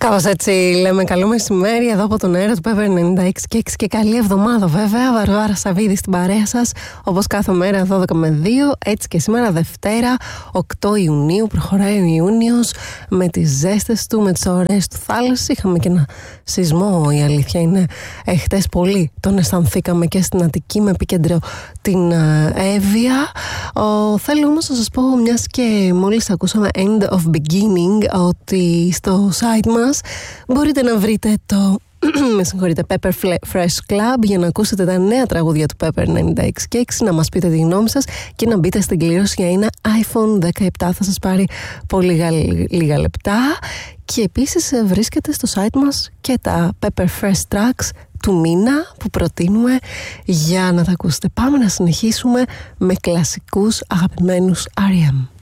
Κάπως έτσι λέμε καλό μεσημέρι εδώ από τον αέρα του Pepper 96 και καλή εβδομάδα βέβαια. Βαρβάρα Σαββίδη στην παρέα σας, όπως κάθε μέρα 12 με 2, έτσι και σήμερα Δευτέρα 8 Ιουνίου. Προχωράει ο Ιούνιος με τις ζέστες του, με τις ωραίες του θάλασσες. Είχαμε και ένα σεισμό, η αλήθεια είναι. Χτες πολύ τον αισθανθήκαμε και στην Αττική με επίκεντρο την Εύβοια. Θέλω όμως να σας πω, μιας και μόλις ακούσαμε End of Beginning, ότι στο site μας μπορείτε να βρείτε το με συγχωρείτε, Pepper Fresh Club για να ακούσετε τα νέα τραγούδια του Pepper 96 και 6, να μας πείτε τη γνώμη σας και να μπείτε στην κλήρωση για ένα iPhone 17. Θα σας πάρει πολύ λίγα λεπτά. Και επίσης βρίσκεται στο site μας και τα Pepper Fresh Tracks του μήνα που προτείνουμε για να τα ακούσετε. Πάμε να συνεχίσουμε με κλασικούς αγαπημένους R.E.M.